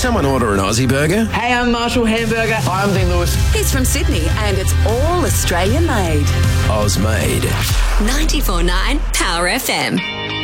someone order an Aussie burger? Hey, I'm Marshall Hamburger. Hi, I'm Dean Lewis. He's from Sydney and it's all Australian made. Oz made. 94.9 Power FM.